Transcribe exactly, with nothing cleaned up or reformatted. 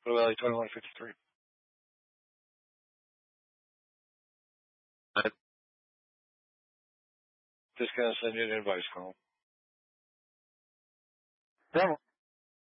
What about like twenty-one fifty-three? I'm just gonna send you an advice call. No.